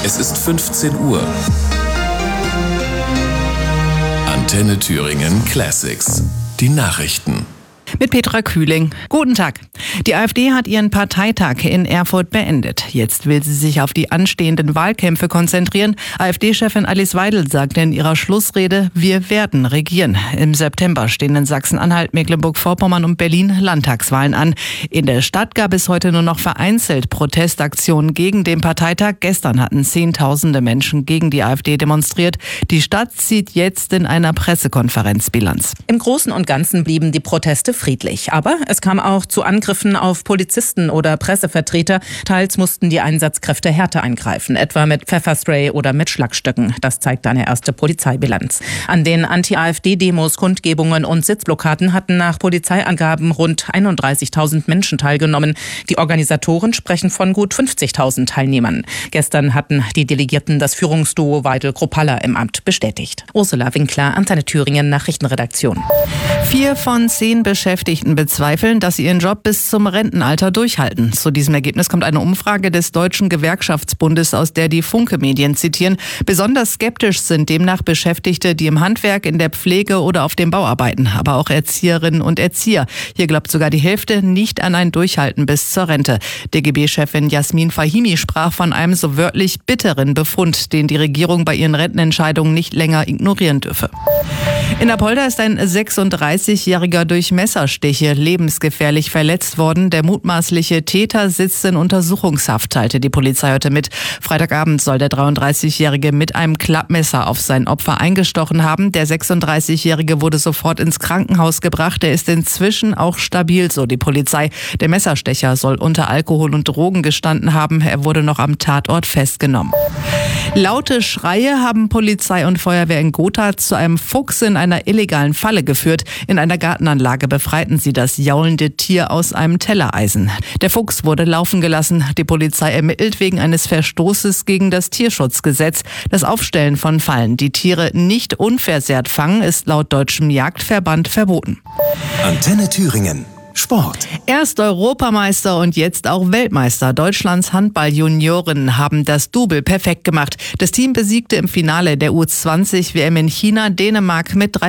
Es ist 15 Uhr. Antenne Thüringen Classics. Die Nachrichten. Mit Petra Kühling. Guten Tag. Die AfD hat ihren Parteitag in Erfurt beendet. Jetzt will sie sich auf die anstehenden Wahlkämpfe konzentrieren. AfD-Chefin Alice Weidel sagte in ihrer Schlussrede, wir werden regieren. Im September stehen in Sachsen-Anhalt, Mecklenburg-Vorpommern und Berlin Landtagswahlen an. In der Stadt gab es heute nur noch vereinzelt Protestaktionen gegen den Parteitag. Gestern hatten Zehntausende Menschen gegen die AfD demonstriert. Die Stadt zieht jetzt in einer Pressekonferenz Bilanz. Im Großen und Ganzen blieben die Proteste friedlich. Aber es kam auch zu Angriffen auf Polizisten oder Pressevertreter. Teils mussten die Einsatzkräfte härter eingreifen, etwa mit Pfefferspray oder mit Schlagstöcken. Das zeigt eine erste Polizeibilanz. An den Anti-AfD-Demos, Kundgebungen und Sitzblockaden hatten nach Polizeiangaben rund 31.000 Menschen teilgenommen. Die Organisatoren sprechen von gut 50.000 Teilnehmern. Gestern hatten die Delegierten das Führungsduo Weidel-Kropalla im Amt bestätigt. Ursula Winkler, Antenne Thüringen, Nachrichtenredaktion. 4 von 10 Beschäftigten bezweifeln, dass sie ihren Job bis zum Rentenalter durchhalten. Zu diesem Ergebnis kommt eine Umfrage des Deutschen Gewerkschaftsbundes, aus der die Funke-Medien zitieren. Besonders skeptisch sind demnach Beschäftigte, die im Handwerk, in der Pflege oder auf dem Bau arbeiten, aber auch Erzieherinnen und Erzieher. Hier glaubt sogar die Hälfte nicht an ein Durchhalten bis zur Rente. DGB-Chefin Jasmin Fahimi sprach von einem so wörtlich bitteren Befund, den die Regierung bei ihren Rentenentscheidungen nicht länger ignorieren dürfe. In Apolda ist ein 36-Jähriger durch Messerstiche lebensgefährlich verletzt worden. Der mutmaßliche Täter sitzt in Untersuchungshaft, teilte die Polizei heute mit. Freitagabend soll der 33-Jährige mit einem Klappmesser auf sein Opfer eingestochen haben. Der 36-Jährige wurde sofort ins Krankenhaus gebracht. Er ist inzwischen auch stabil, so die Polizei. Der Messerstecher soll unter Alkohol und Drogen gestanden haben. Er wurde noch am Tatort festgenommen. Laute Schreie haben Polizei und Feuerwehr in Gotha zu einem Fuchs in einer illegalen Falle geführt. In einer Gartenanlage befreiten sie das jaulende Tier aus einem Tellereisen. Der Fuchs wurde laufen gelassen. Die Polizei ermittelt wegen eines Verstoßes gegen das Tierschutzgesetz. Das Aufstellen von Fallen, die Tiere nicht unversehrt fangen, ist laut Deutschem Jagdverband verboten. Antenne Thüringen. Sport. Erst Europameister und jetzt auch Weltmeister. Deutschlands Handball-Juniorinnen haben das Double perfekt gemacht. Das Team besiegte im Finale der U20-WM in China Dänemark mit 3